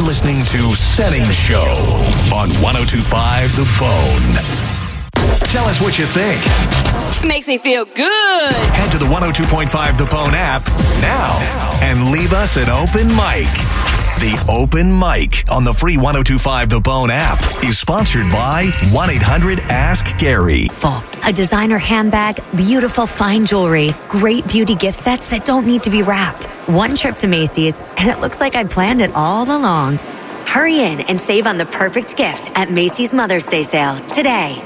listening to Setting Show on 102.5 The Bone. Tell us what you think. It makes me feel good. Head to the 102.5 The Bone app now and leave us an open mic. The Open Mic on the free 102.5 The Bone app is sponsored by 1-800-ASK-GARY. A designer handbag, beautiful fine jewelry, great beauty gift sets that don't need to be wrapped. One trip to Macy's, and it looks like I planned it all along. Hurry in and save on the perfect gift at Macy's Mother's Day sale today.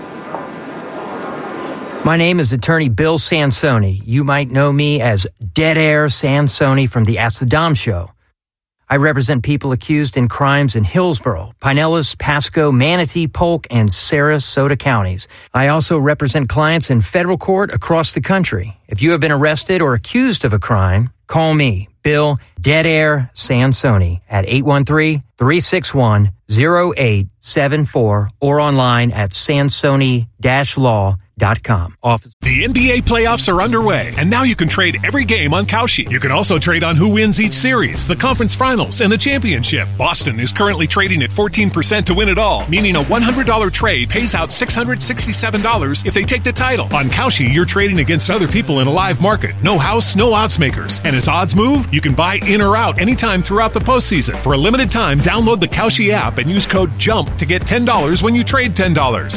My name is attorney Bill Sansoni. You might know me as Dead Air Sansoni from the Ask the Dom show. I represent people accused in crimes in Hillsborough, Pinellas, Pasco, Manatee, Polk, and Sarasota counties. I also represent clients in federal court across the country. If you have been arrested or accused of a crime, call me, Bill Dead Air Sansoni, at 813-361-0874 or online at sansoni-law.com. Office. The NBA playoffs are underway, and now you can trade every game on Kalshi. You can also trade on who wins each series, the conference finals, and the championship. Boston is currently trading at 14% to win it all, meaning a $100 trade pays out $667 if they take the title. On Kalshi, you're trading against other people in a live market. No house, no odds makers. And as odds move, you can buy in or out anytime throughout the postseason. For a limited time, download the Kalshi app and use code JUMP to get $10 when you trade $10.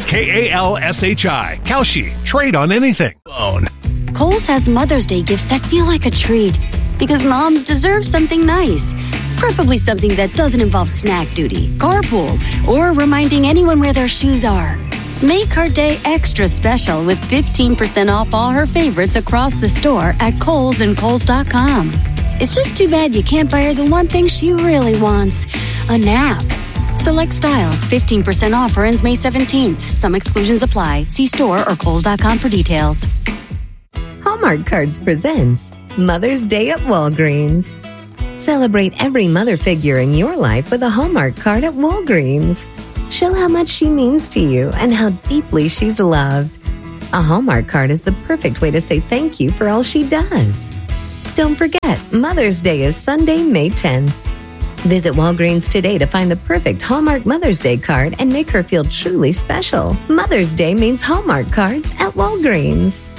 KALSHI. Kalshi. Trade on anything. Kohl's has Mother's Day gifts that feel like a treat because moms deserve something nice. Preferably something that doesn't involve snack duty, carpool, or reminding anyone where their shoes are. Make her day extra special with 15% off all her favorites across the store at Kohl's and Kohls.com. It's just too bad you can't buy her the one thing she really wants, a nap. Select styles, 15% offer ends May 17th. Some exclusions apply. See store or Kohls.com for details. Hallmark Cards presents Mother's Day at Walgreens. Celebrate every mother figure in your life with a Hallmark card at Walgreens. Show how much she means to you and how deeply she's loved. A Hallmark card is the perfect way to say thank you for all she does. Don't forget, Mother's Day is Sunday, May 10th. Visit Walgreens today to find the perfect Hallmark Mother's Day card and make her feel truly special. Mother's Day means Hallmark cards at Walgreens.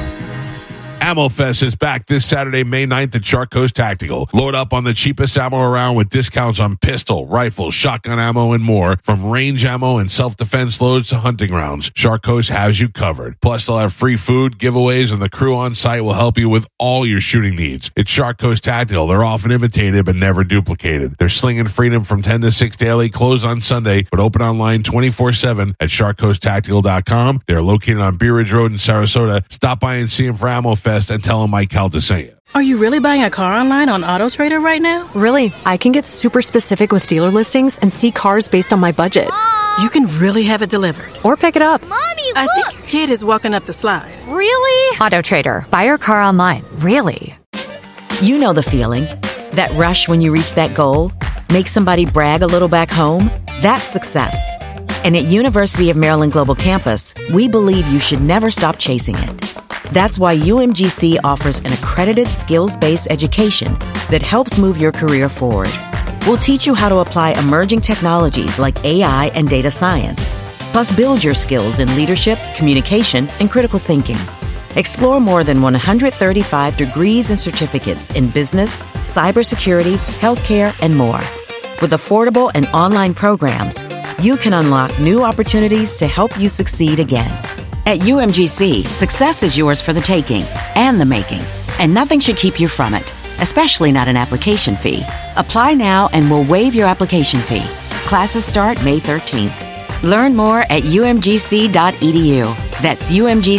Ammo Fest is back this Saturday, May 9th at Shark Coast Tactical. Load up on the cheapest ammo around with discounts on pistol, rifle, shotgun ammo, and more. From range ammo and self-defense loads to hunting rounds, Shark Coast has you covered. Plus, they'll have free food, giveaways, and the crew on site will help you with all your shooting needs. It's Shark Coast Tactical. They're often imitated but never duplicated. They're slinging freedom from 10 to 6 daily, closed on Sunday, but open online 24/7 at sharkcoasttactical.com. They're located on Bee Ridge Road in Sarasota. Stop by and see them for Ammo Fest and tell them Mike Calda sent you. Are you really buying a car online on AutoTrader right now? Really, I can get super specific with dealer listings and see cars based on my budget. Mom! You can really have it delivered. Or pick it up. Mommy, look! I think your kid is walking up the slide. Really? AutoTrader. Buy your car online. Really? You know the feeling. That rush when you reach that goal. Make somebody brag a little back home. That's success. And at University of Maryland Global Campus, we believe you should never stop chasing it. That's why UMGC offers an accredited skills-based education that helps move your career forward. We'll teach you how to apply emerging technologies like AI and data science, plus build your skills in leadership, communication, and critical thinking. Explore more than 135 degrees and certificates in business, cybersecurity, healthcare, and more. With affordable and online programs, you can unlock new opportunities to help you succeed again. At UMGC, success is yours for the taking and the making, and nothing should keep you from it, especially not an application fee. Apply now and we'll waive your application fee. Classes start May 13th. Learn more at umgc.edu. That's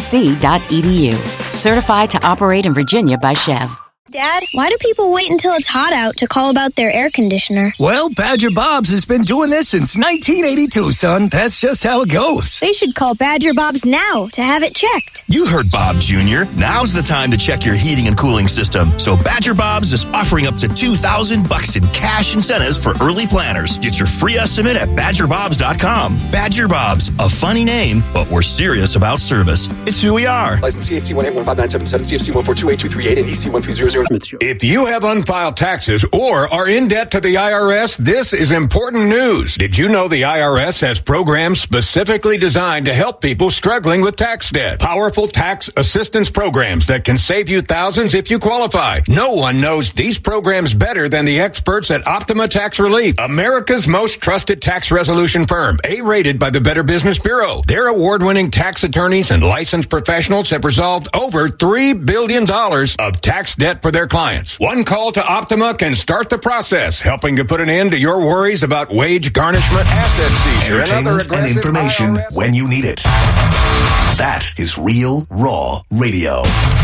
umgc.edu. Certified to operate in Virginia by Chev. Dad, why do people wait until it's hot out to call about their air conditioner? Well, Badger Bob's has been doing this since 1982, son. That's just how it goes. They should call Badger Bob's now to have it checked. You heard Bob Jr. Now's the time to check your heating and cooling system. So Badger Bob's is offering up to $2,000 in cash incentives for early planners. Get your free estimate at badgerbobs.com. Badger Bob's, a funny name, but we're serious about service. It's who we are. License CAC 1815977, CFC 1428238, and EC 1300. Joe Smith Show. If you have unfiled taxes or are in debt to the IRS, this is important news. Did you know the IRS has programs specifically designed to help people struggling with tax debt? Powerful tax assistance programs that can save you thousands if you qualify. No one knows these programs better than the experts at Optima Tax Relief, America's most trusted tax resolution firm, A-rated by the Better Business Bureau. Their award-winning tax attorneys and licensed professionals have resolved over $3 billion of tax debt for their clients. One call to Optima can start the process, helping to put an end to your worries about wage garnishment, asset seizure, and other Entertainment and information IRS when you need it. That is Real Raw Radio.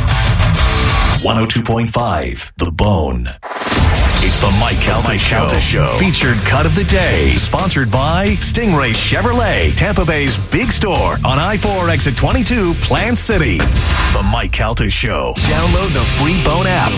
102.5 The Bone. It's the Mike Calta Show. Featured cut of the day. Sponsored by Stingray Chevrolet, Tampa Bay's big store on I-4 exit 22, Plant City. The Mike Calta Show. Download the free Bone app.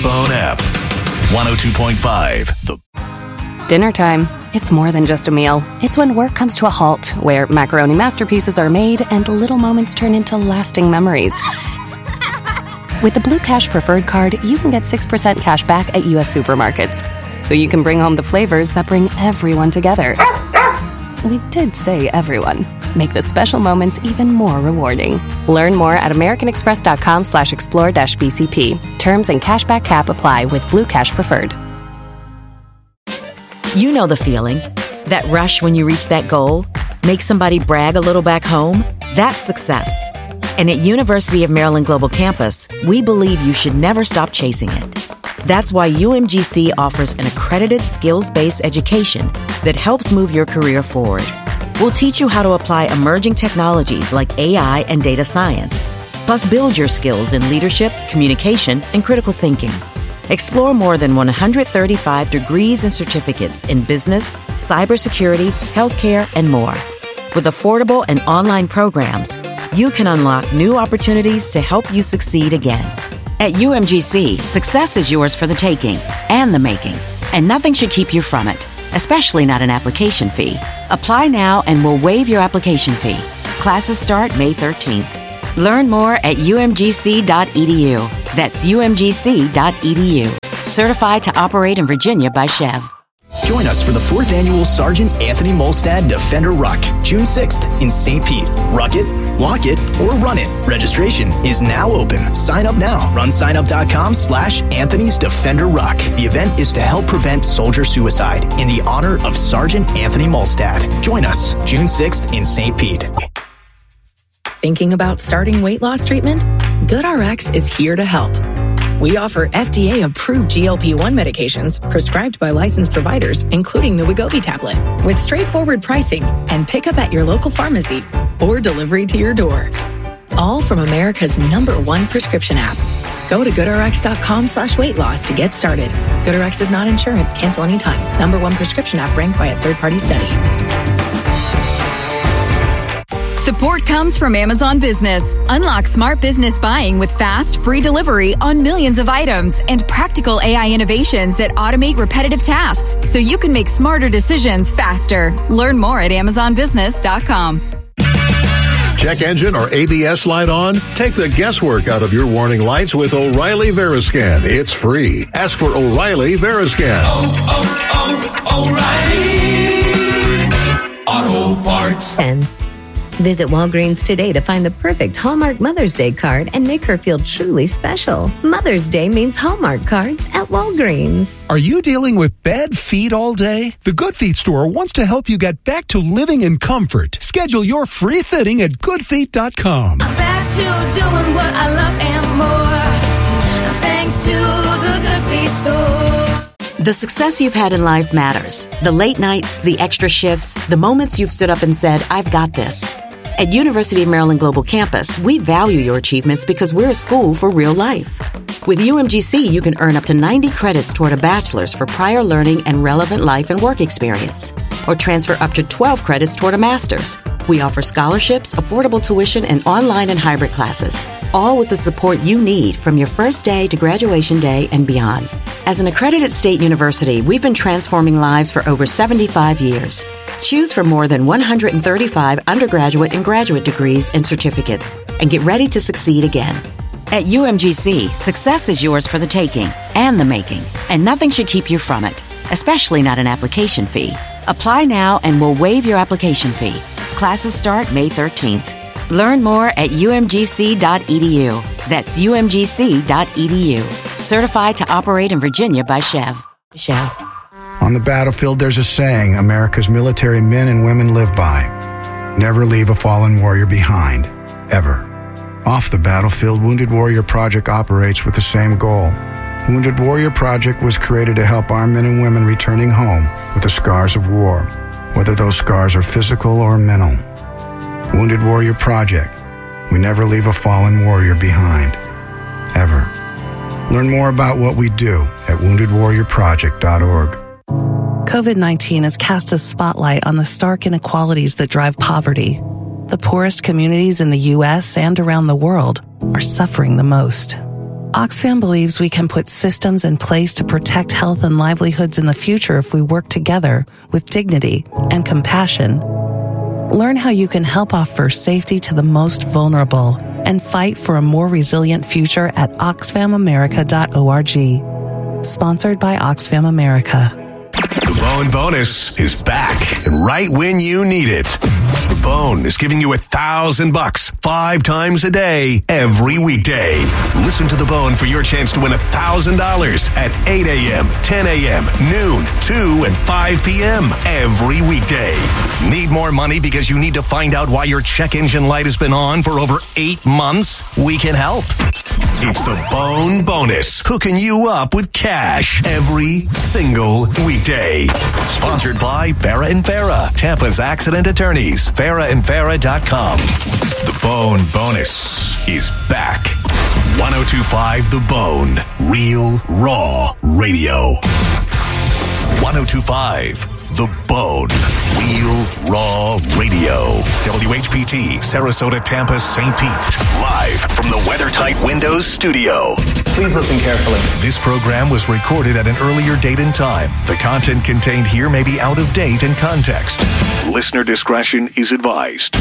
102.5 The Dinner time. It's more than just a meal. It's when work comes to a halt, where macaroni masterpieces are made and little moments turn into lasting memories. With the Blue Cash Preferred Card, you can get 6% cash back at U.S. supermarkets. So you can bring home the flavors that bring everyone together. We did say everyone. Make the special moments even more rewarding. Learn more at americanexpress.com/explore-BCP. Terms and cashback cap apply with Blue Cash Preferred. You know the feeling. That rush when you reach that goal? Make somebody brag a little back home? That's success. And at University of Maryland Global Campus, we believe you should never stop chasing it. That's why UMGC offers an accredited skills-based education that helps move your career forward. We'll teach you how to apply emerging technologies like AI and data science, plus build your skills in leadership, communication, and critical thinking. Explore more than 135 degrees and certificates in business, cybersecurity, healthcare, and more. With affordable and online programs, you can unlock new opportunities to help you succeed again. At UMGC, success is yours for the taking and the making, and nothing should keep you from it, especially not an application fee. Apply now and we'll waive your application fee. Classes start May 13th. Learn more at umgc.edu. That's umgc.edu. Certified to operate in Virginia by Chev. Join us for the 4th Annual Sergeant Anthony Molstad Defender Ruck, June 6th in St. Pete. Ruck it, walk it, or run it. Registration is now open. Sign up now. runsignup.com/Anthony's Defender Ruck. The event is to help prevent soldier suicide in the honor of Sergeant Anthony Molstad. Join us June 6th in St. Pete. Thinking about starting weight loss treatment? GoodRx is here to help. We offer FDA-approved GLP-1 medications prescribed by licensed providers, including the Wegovy tablet, with straightforward pricing and pickup at your local pharmacy or delivery to your door. All from America's #1 prescription app. Go to GoodRx.com/weight loss to get started. GoodRx is not insurance. Cancel anytime. #1 prescription app ranked by a third-party study. Support comes from Amazon Business. Unlock smart business buying with fast, free delivery on millions of items and practical AI innovations that automate repetitive tasks so you can make smarter decisions faster. Learn more at AmazonBusiness.com. Check engine or ABS light on? Take the guesswork out of your warning lights with O'Reilly Veriscan. It's free. Ask for O'Reilly Veriscan. O'Reilly Auto Parts. Visit Walgreens today to find the perfect Hallmark Mother's Day card and make her feel truly special. Mother's Day means Hallmark cards at Walgreens. Are you dealing with bad feet all day? The Good Feet store wants to help you get back to living in comfort. Schedule your free fitting at goodfeet.com. I'm back to doing what I love and more, thanks to the Good Feet store. The success you've had in life matters. The late nights, the extra shifts, the moments you've stood up and said, I've got this. At University of Maryland Global Campus, we value your achievements because we're a school for real life. With UMGC, you can earn up to 90 credits toward a bachelor's for prior learning and relevant life and work experience, or transfer up to 12 credits toward a master's. We offer scholarships, affordable tuition, and online and hybrid classes, all with the support you need from your first day to graduation day and beyond. As an accredited state university, we've been transforming lives for over 75 years. Choose from more than 135 undergraduate and graduate degrees and certificates, and get ready to succeed again. At UMGC, success is yours for the taking and the making, and nothing should keep you from it, especially not an application fee. Apply now and we'll waive your application fee. Classes start May 13th. Learn more at umgc.edu. That's umgc.edu. Certified to operate in Virginia by Chev. On the battlefield, there's a saying America's military men and women live by. Never leave a fallen warrior behind, ever. Off the battlefield, Wounded Warrior Project operates with the same goal. Wounded Warrior Project was created to help our men and women returning home with the scars of war, whether those scars are physical or mental. Wounded Warrior Project. We never leave a fallen warrior behind, ever. Learn more about what we do at woundedwarriorproject.org. COVID-19 has cast a spotlight on the stark inequalities that drive poverty. The poorest communities in the U.S. and around the world are suffering the most. Oxfam believes we can put systems in place to protect health and livelihoods in the future if we work together with dignity and compassion. Learn how you can help offer safety to the most vulnerable and fight for a more resilient future at oxfamamerica.org. Sponsored by Oxfam America. The Bone Bonus is back, and right when you need it. The Bone is giving you $1,000 5 times a day, every weekday. Listen to The Bone for your chance to win $1,000 at 8 a.m., 10 a.m., noon, 2, and 5 p.m. every weekday. Need more money because you need to find out why your check engine light has been on for over 8 months? We can help. It's the Bone Bonus, hooking you up with cash every single weekday. Sponsored by Farah and Farah, Tampa's accident attorneys. FarahandFarah.com. The Bone Bonus is back. 102.5 The Bone, Real Raw Radio. 102.5 The Bone, Real Raw Radio. WHPT, Sarasota, Tampa, St. Pete. Live from the WeatherTight Windows studio. Please listen carefully. This program was recorded at an earlier date and time. The content contained here may be out of date and context. Listener discretion is advised.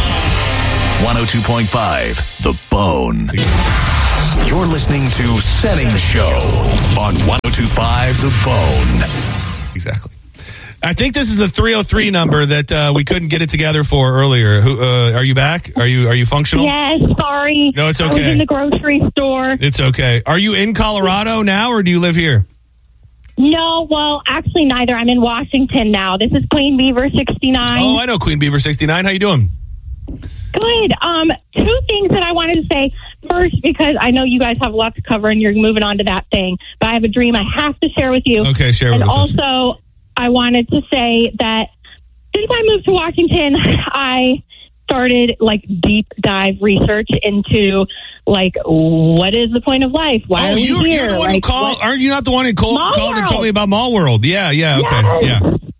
102.5 The Bone. You're listening to Setting Show on 102.5 The Bone. Exactly. I think this is the 303 number that we couldn't get it together for earlier. Are you back? Are you functional? Yes, sorry. No, it's okay. I was in the grocery store. It's okay. Are you in Colorado now, or do you live here? No, well, actually neither. I'm in Washington now. This is Queen Beaver 69. Oh, I know Queen Beaver 69. How you doing? Good. 2 things that I wanted to say. First, because I know you guys have a lot to cover and you're moving on to that thing, but I have a dream I have to share with you. Okay, share it with us. And also, I wanted to say that since I moved to Washington, I started deep dive research into what is the point of life? Why are we here? You're the one who called. Aren't you not the one who called and told me about Mall World? Yeah, okay, yeah.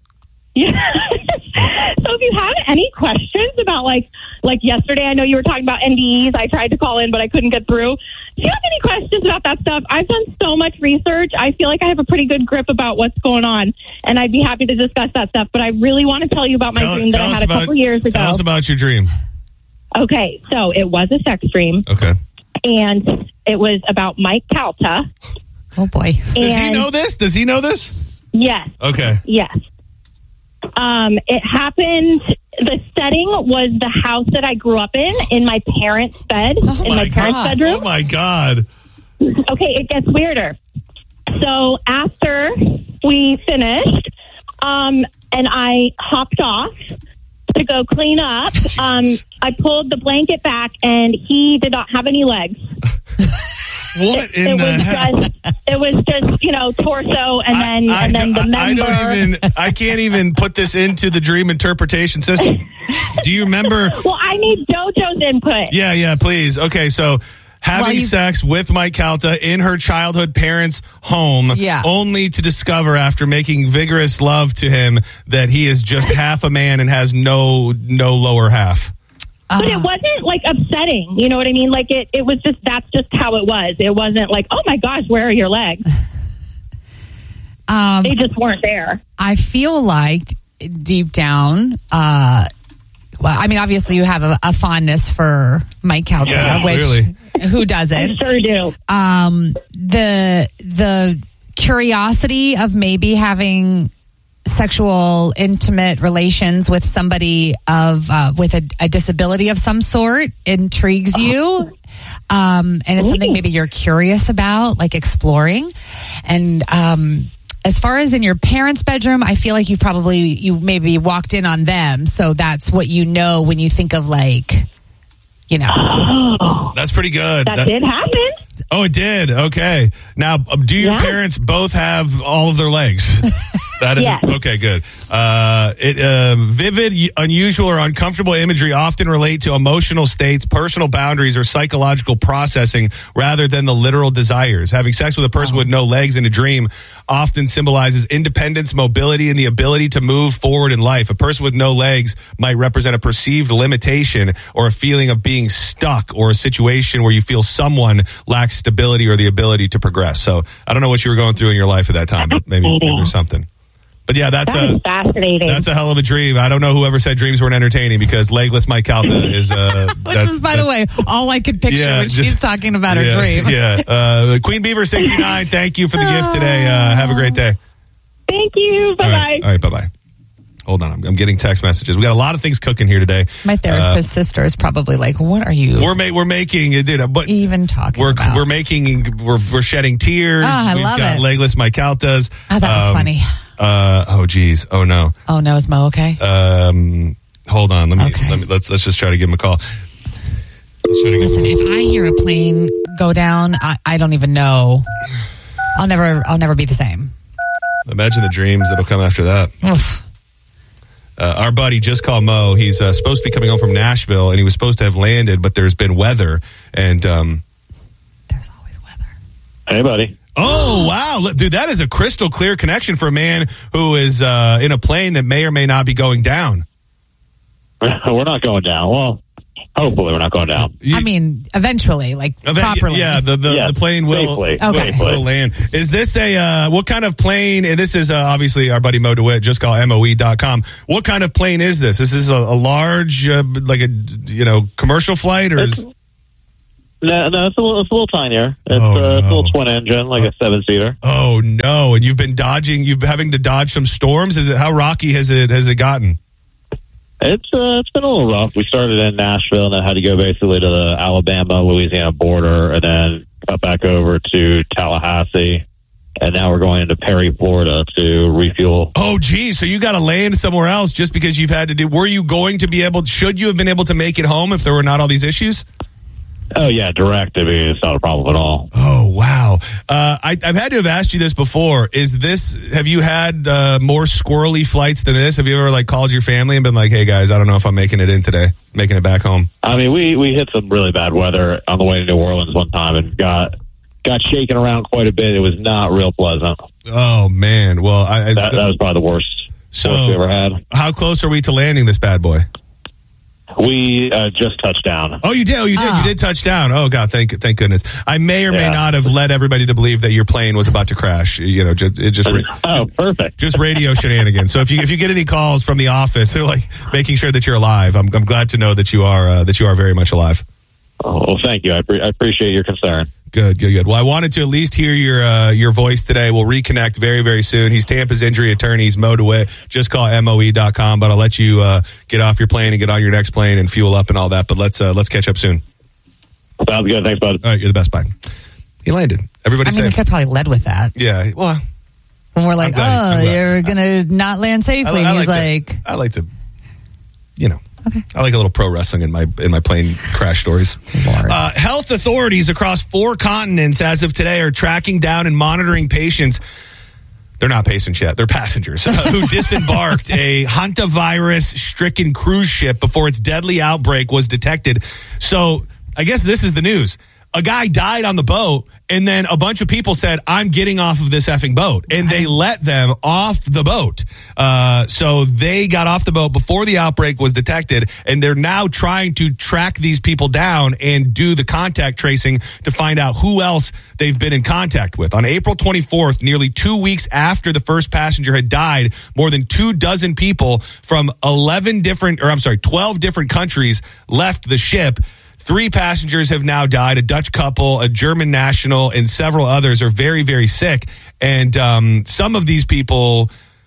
So if you have any questions about like yesterday, I know you were talking about NDEs. I tried to call in, but I couldn't get through. If you have any questions about that stuff, I've done so much research. I feel like I have a pretty good grip about what's going on, and I'd be happy to discuss that stuff. But I really want to tell you about my dream that I had a couple years ago. Tell us about your dream. Okay, so it was a sex dream. Okay. And it was about Mike Calta. Oh, boy. Does he know this? Yes. Okay. Yes. It happened, the setting was the house that I grew up in my parents' bed, in my parents' bedroom. Oh, my God. Okay, it gets weirder. So after we finished, and I hopped off to go clean up, I pulled the blanket back, and he did not have any legs. What in the heck? It was just, torso and then the member. I can't even put this into the dream interpretation system. Do you remember? Well, I need JoJo's input. Yeah, please. Okay, so having sex with Mike Calta in her childhood parents' home, only to discover after making vigorous love to him that he is just half a man and has no lower half. But it wasn't upsetting, you know what I mean? It was just, that's just how it was. It wasn't oh my gosh, where are your legs? They just weren't there. I feel like deep down, obviously you have a fondness for Mike Calta, which Who doesn't? I sure do. The curiosity of maybe having sexual intimate relations with somebody with a disability of some sort intrigues you. And it's something maybe you're curious about, like exploring. And as far as in your parents' bedroom, I feel like you maybe walked in on them. So that's what you know when you think of That's pretty good. That did happen. Oh, it did. Okay. Now, do your parents both have all of their legs? That is okay. Good. Vivid, unusual, or uncomfortable imagery often relate to emotional states, personal boundaries, or psychological processing rather than the literal desires. Having sex with a person with no legs in a dream often symbolizes independence, mobility, and the ability to move forward in life. A person with no legs might represent a perceived limitation or a feeling of being stuck, or a situation where you feel someone lacks stability or the ability to progress. So I don't know what you were going through in your life at that time, but maybe there's something. But yeah, that's fascinating. That's a hell of a dream. I don't know whoever said dreams weren't entertaining, because legless Mike Calta is which is, by the way, all I could picture when she's talking about her dream. Yeah. Queen Beaver 69, thank you for the gift today. Have a great day. Thank you. Bye-bye. All right, bye-bye. Hold on, I'm getting text messages. We got a lot of things cooking here today. My therapist's sister is probably like, "What are you? We're making, dude, but even talking about? We're shedding tears. I We've love got it. Legless Mike Caltas. Oh, that was funny. Oh geez. Oh no. Oh no, is Mo okay? Hold on. Let's just try to give him a call. Listen, if I hear a plane go down, I don't even know. I'll never be the same. Imagine the dreams that'll come after that. Our buddy just called Mo. He's supposed to be coming home from Nashville, and he was supposed to have landed, but there's been weather, and there's always weather. Hey, buddy. Oh, wow. Dude, that is a crystal clear connection for a man who is in a plane that may or may not be going down. We're not going down. Well, hopefully we're not going down. I mean, eventually, properly. Yeah, the plane will land. Is this what kind of plane? And this is obviously our buddy Mo DeWitt. Just call MOE.com. What kind of plane is this? Is this a large, commercial flight, or is? No, it's a little tinier. It's a little twin engine, like a 7-seater. Oh no! And you've been having to dodge some storms. How rocky has it gotten? It's been a little rough. We started in Nashville and then had to go basically to the Alabama-Louisiana border, and then got back over to Tallahassee, and now we're going into Perry, Florida to refuel. Oh, geez. So you got to land somewhere else just because you've had to do. Were you going to be able? Should you have been able to make it home if there were not all these issues? Oh, yeah, direct. I mean, it's not a problem at all. Oh, wow. I've had to have asked you this before. Have you had more squirrely flights than this? Have you ever called your family and been like, hey, guys, I don't know if I'm making it in today, making it back home? I mean, we hit some really bad weather on the way to New Orleans one time and got shaken around quite a bit. It was not real pleasant. Oh, man. Well, that was probably the worst we ever had. How close are we to landing this bad boy? We just touched down. Oh, you did? Oh, you did? You did touch down. Oh, God, thank goodness. I may or may not have led everybody to believe that your plane was about to crash. Perfect. Just radio shenanigans. So if you get any calls from the office, they're making sure that you're alive. I'm glad to know that you are very much alive. Oh, well, thank you. I appreciate your concern. Good. Well, I wanted to at least hear your voice today. We'll reconnect very, very soon. He's Tampa's injury attorney. He's Mo DeWitt. Just call MOE.com, but I'll let you get off your plane and get on your next plane and fuel up and all that. But let's catch up soon. Sounds good. Thanks, bud. All right, you're the best. Bye. He landed. Everybody's safe. You could probably led with that. Yeah. Well, when we're like, you're going to not land safely. I like to, Okay. I like a little pro wrestling in my plane crash stories. Health authorities across 4 continents as of today are tracking down and monitoring patients. They're not patients yet. They're passengers who disembarked a hantavirus-stricken cruise ship before its deadly outbreak was detected. So I guess this is the news. A guy died on the boat, and then a bunch of people said, I'm getting off of this effing boat. And they let them off the boat. So they got off the boat before the outbreak was detected, and they're now trying to track these people down and do the contact tracing to find out who else they've been in contact with. On April 24th, nearly 2 weeks after the first passenger had died, more than 24 people from 12 different countries left the ship. 3 passengers have now died. A Dutch couple, a German national, and several others are very, very sick. And some of these people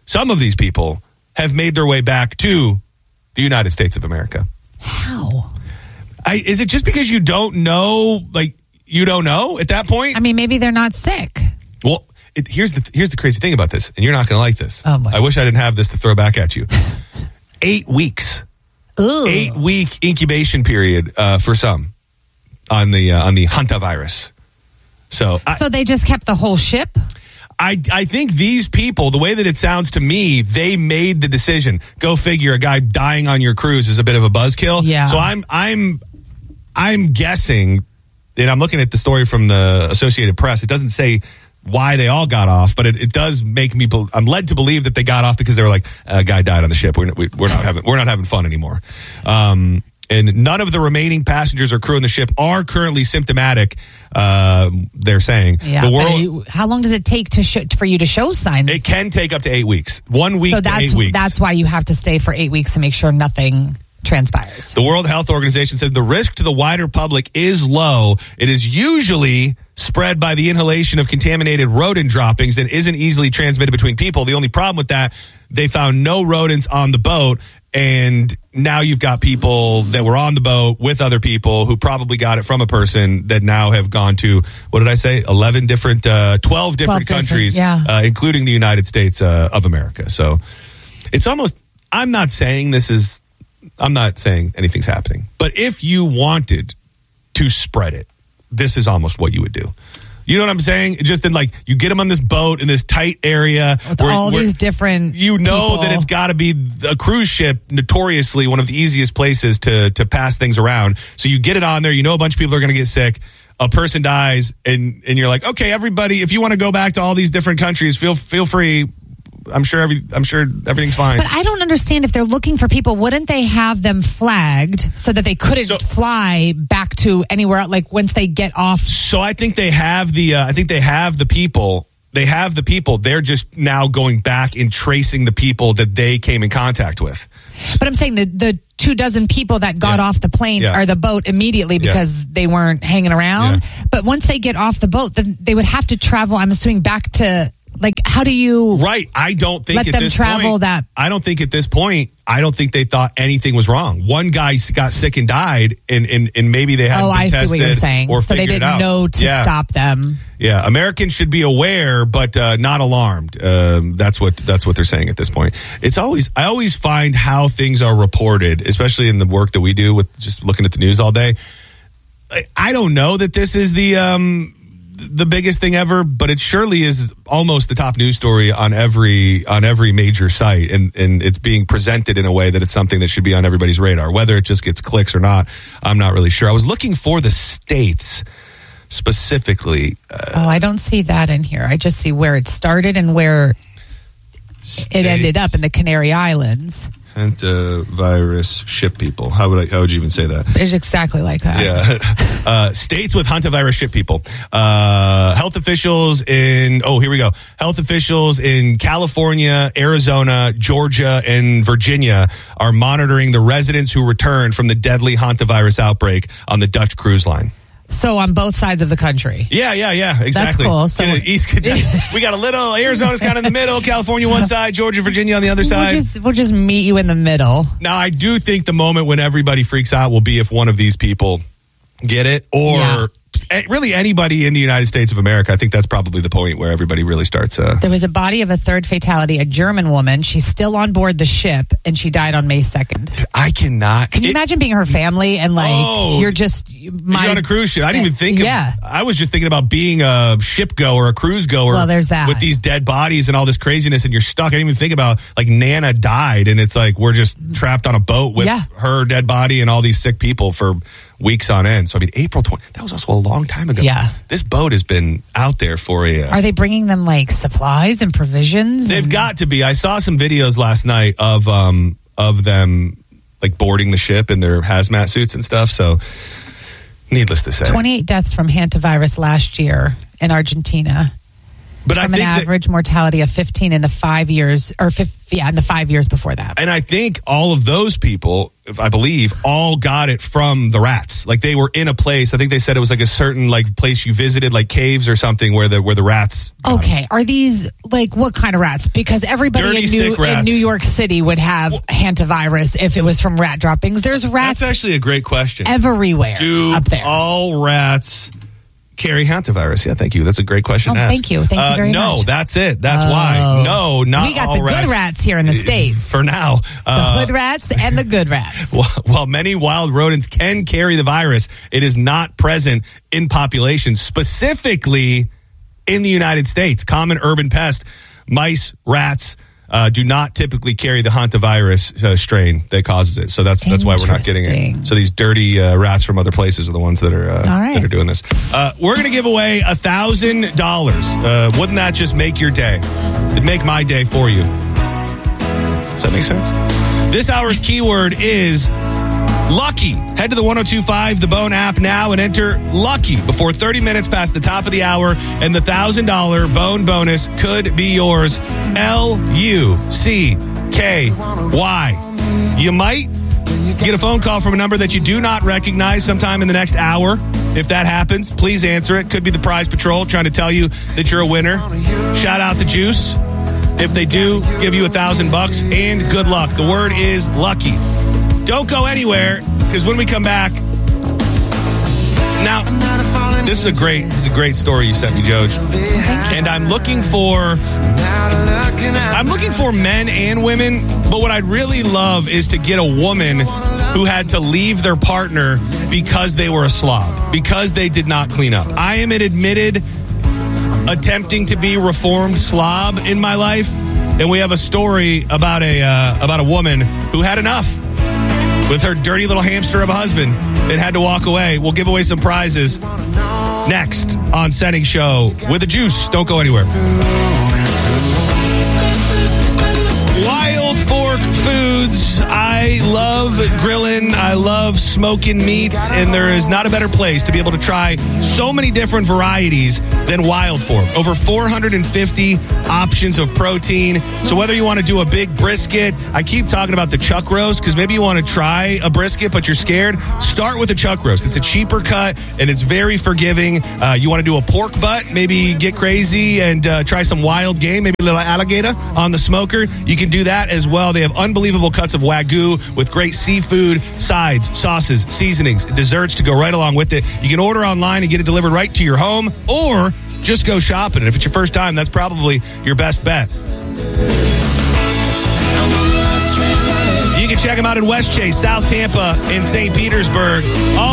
have made their way back to the United States of America. How? Is it just because you don't know? Like, you don't know at that point? I mean, maybe they're not sick. Well, here's the crazy thing about this, and you're not going to like this. Oh my. I wish I didn't have this to throw back at you. 8 weeks. Ooh. 8-week incubation period for some on the hantavirus. So they just kept the whole ship? I think these people, the way that it sounds to me, they made the decision. Go figure, a guy dying on your cruise is a bit of a buzzkill. Yeah. So I'm guessing, and I'm looking at the story from the Associated Press. It doesn't say why they all got off, but it does make me. I'm led to believe that they got off because they were like, a guy died on the ship. We're not having fun anymore. And none of the remaining passengers or crew on the ship are currently symptomatic. They're saying. Yeah. How long does it take for you to show signs? It can take up to 8 weeks. 1 week to 8 weeks. That's why you have to stay for 8 weeks to make sure nothing transpires. The World Health Organization said the risk to the wider public is low. It is usually spread by the inhalation of contaminated rodent droppings and isn't easily transmitted between people. The only problem with that, they found no rodents on the boat. And now you've got people that were on the boat with other people who probably got it from a person that now have gone to, what did I say? 12 different countries, including the United States of America. So it's almost, I'm not saying anything's happening. But if you wanted to spread it, this is almost what you would do. You know what I'm saying? Just in you get them on this boat in this tight area. With all these different people. That it's got to be a cruise ship, notoriously one of the easiest places to pass things around. So you get it on there. You know a bunch of people are going to get sick. A person dies, and you're like, okay, everybody, if you want to go back to all these different countries, feel free. I'm sure everything's fine. But I don't understand, if they're looking for people, wouldn't they have them flagged so that they couldn't fly back to anywhere else, once they get off? So I think they have the people. They have the people. They're just now going back and tracing the people that they came in contact with. But I'm saying the 24 people that got off the plane or the boat immediately because they weren't hanging around. Yeah. But once they get off the boat, then they would have to travel, I'm assuming, back to... how do you I don't think let them travel that? I don't think at this point, I don't think they thought anything was wrong. One guy got sick and died, and maybe they hadn't been tested. I see what you're saying. Or so they didn't know to stop them. Yeah, Americans should be aware, but not alarmed. That's what they're saying at this point. I always find how things are reported, especially in the work that we do with just looking at the news all day. I don't know that this is the biggest thing ever, but it surely is almost the top news story on every major site, and it's being presented in a way that it's something that should be on everybody's radar. Whether it just gets clicks or not, I'm not really sure. I was looking for the states specifically. I don't see that in here. I just see where it started and where it ended up in the Canary Islands. Hantavirus ship people. How would you even say that? It's exactly like that. Yeah. States with hantavirus ship people. Health officials in California, Arizona, Georgia, and Virginia are monitoring the residents who returned from the deadly hantavirus outbreak on the Dutch cruise line. So on both sides of the country. Yeah, exactly. That's cool. So we got a little, Arizona's kind of in the middle, California one side, Georgia, Virginia on the other side. We'll just meet you in the middle. Now, I do think the moment when everybody freaks out will be if one of these people get it, or really anybody in the United States of America. I think that's probably the point where everybody really starts. There was a body of a third fatality, a German woman. She's still on board the ship, and she died on May 2nd. Dude, I cannot. Can you imagine being her family and you're on a cruise ship? I didn't even think. I was just thinking about being a ship goer, a cruise goer. Well, there's that with these dead bodies and all this craziness, and you're stuck. I didn't even think about Nana died, and it's we're just trapped on a boat with her dead body and all these sick people for weeks on end. So, April 20, that was also a long time ago. Yeah. This boat has been out there for Are they bringing them supplies and provisions? They've got to be. I saw some videos last night of them boarding the ship in their hazmat suits and stuff. So, needless to say. 28 deaths from hantavirus last year in Argentina. But from an average mortality of 15 in the 5 years, in the 5 years before that. And I think all of those people, I believe, all got it from the rats. Like they were in a place. I think they said it was like a certain like place you visited, like caves or something, where the rats. Okay, are these like what kind of rats? Because everybody in New York City would have hantavirus if it was from rat droppings. There's rats. That's actually a great question. Everywhere up there. All rats carry hantavirus? Yeah, thank you. That's a great question to ask. Thank you. Thank you very much. No, that's it. That's why. No, not all rats. We got the good rats here in the States. For now. The hood rats and the good rats. While many wild rodents can carry the virus, it is not present in populations, specifically in the United States. Common urban pest, mice, rats, do not typically carry the hantavirus strain that causes it. So that's why we're not getting it. So these dirty rats from other places are the ones that are doing this. We're going to give away $1,000. Wouldn't that just make your day? It'd make my day for you. Does that make sense? This hour's keyword is lucky. Head to the 1025 The Bone app now and enter lucky before 30 minutes past the top of the hour, and the $1,000 Bone bonus could be yours. LUCKY. You might get a phone call from a number that you do not recognize sometime in the next hour. If that happens, please answer it. Could be the Prize Patrol trying to tell you that you're a winner. Shout out the Juice. If they do, give you $1,000 and good luck. The word is lucky. Don't go anywhere, because when we come back, now this is a great story you sent me, Joj, and I'm looking for men and women, but what I'd really love is to get a woman who had to leave their partner because they were a slob, because they did not clean up. I am an admitted attempting to be reformed slob in my life, and we have a story about a woman who had enough with her dirty little hamster of a husband and had to walk away. We'll give away some prizes next on Setting Show with the Juice. Don't go anywhere. Wild Fork Foods. I love grilling. I love smoking meats, and there is not a better place to be able to try so many different varieties than Wild Fork. Over 450 options of protein. So whether you want to do a big brisket, I keep talking about the chuck roast because maybe you want to try a brisket but you're scared. Start with a chuck roast. It's a cheaper cut and it's very forgiving. You want to do a pork butt, maybe get crazy and try some wild game, maybe a little alligator on the smoker. You can do that as well. They have unbelievable cuts of Wagyu with great seafood, sides, sauces, seasonings, desserts to go right along with it. You can order online and get it delivered right to your home, or just go shopping. And if it's your first time, that's probably your best bet. You can check them out in West Chase, South Tampa, and St. Petersburg. All